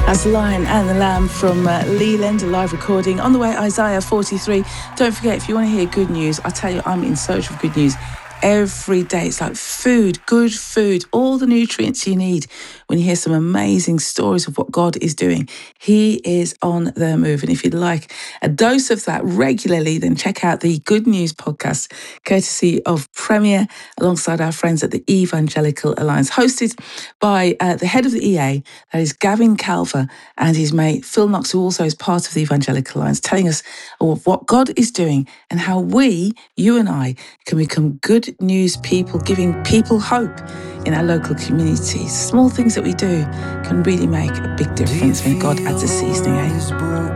That's Lion and the Lamb from Leland, a live recording. On the way, Isaiah 43. Don't forget, if you want to hear good news, I tell you, I'm in search of good news every day. It's like food, good food, all the nutrients you need when you hear some amazing stories of what God is doing. He is on the move. And if you'd like a dose of that regularly, then check out the Good News podcast, courtesy of Premier, alongside our friends at the Evangelical Alliance, hosted by the head of the EA, that is Gavin Calver, and his mate Phil Knox, who also is part of the Evangelical Alliance, telling us of what God is doing and how we, you and I, can become good news people, giving people hope in our local communities. Small things that we do can really make a big difference when God adds a seasoning.